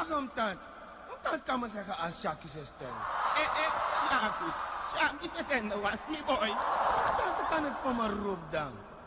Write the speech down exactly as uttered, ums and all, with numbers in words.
Waarom dan? Dan kan men zeggen als Shaki is thuis. Eh, eh, Shakus. Shakus is in de was, me boy. Dan kan het voor me roep dan.